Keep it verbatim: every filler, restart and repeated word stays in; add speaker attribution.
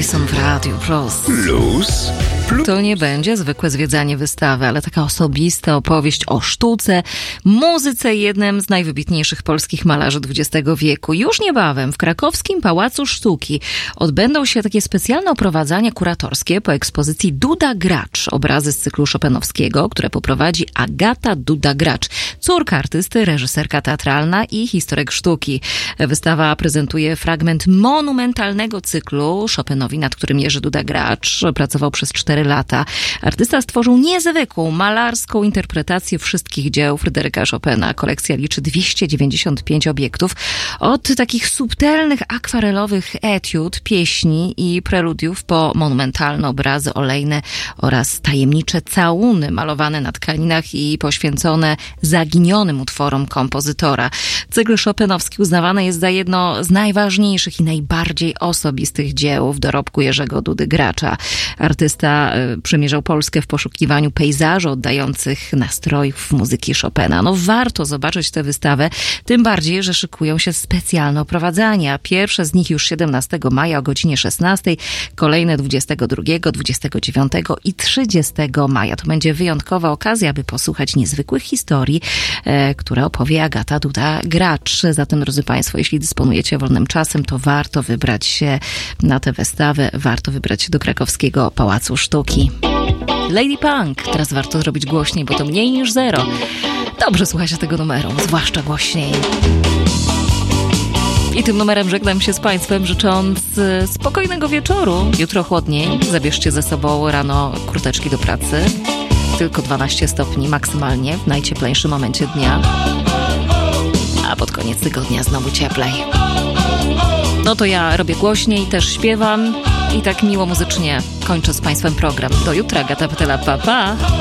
Speaker 1: Mason w Radiu Plus.
Speaker 2: Plus, plus.
Speaker 1: To nie będzie zwykłe zwiedzanie wystawy, ale taka osobista opowieść o sztuce, muzyce i jednym z najwybitniejszych polskich malarzy dwudziestego wieku. Już niebawem w krakowskim Pałacu Sztuki odbędą się takie specjalne oprowadzania kuratorskie po ekspozycji Duda Gracz. Obrazy z cyklu Chopinowskiego, które poprowadzi Agata Duda-Gracz, córka artysty, reżyserka teatralna i historyk sztuki. Wystawa prezentuje fragment monumentalnego cyklu Chopinowi, nad którym Jerzy Duda-Gracz pracował przez cztery lata. Artysta stworzył niezwykłą, malarską interpretację wszystkich dzieł Fryderyka Chopina. Kolekcja liczy dwieście dziewięćdziesiąt pięć obiektów. Od takich subtelnych, akwarelowych etiud, pieśni i preludiów po monumentalne obrazy olejne oraz tajemnicze całuny malowane na tkaninach i poświęcone zaginionym utworom kompozytora. Cykl chopinowski uznawany jest za jedno z najważniejszych i najbardziej osobistych dzieł w dorobku Jerzego Dudy Gracza. Artysta y, przemierzał Polskę w poszukiwaniu pejzaży oddających nastrojów muzyki Chopina. No warto zobaczyć tę wystawę, tym bardziej, że szykują się specjalne oprowadzania. Pierwsze z nich już siedemnastego maja o godzinie szesnastej, kolejne dwudziestego drugiego, dwudziestego dziewiątego i trzydziestego maja. To będzie wyjątkowa okazja, aby posłuchać niezwykłych historii, e, które opowie Agata Duda-Gracz. Zatem, drodzy Państwo, jeśli dysponujecie wolnym czasem, to warto wybrać się na tę wystawę, warto wybrać się do krakowskiego Pałacu Sztuki. Lady Punk, teraz warto zrobić głośniej, bo to mniej niż zero. Dobrze słucha się tego numeru, zwłaszcza głośniej. I tym numerem żegnam się z Państwem, życząc spokojnego wieczoru. Jutro chłodniej, zabierzcie ze sobą rano kurteczki do pracy. Tylko dwanaście stopni maksymalnie w najcieplejszym momencie dnia. A pod koniec tygodnia znowu cieplej. No to ja robię głośniej, też śpiewam i tak miło muzycznie kończę z Państwem program. Do jutra, Agata Pytela, pa, pa!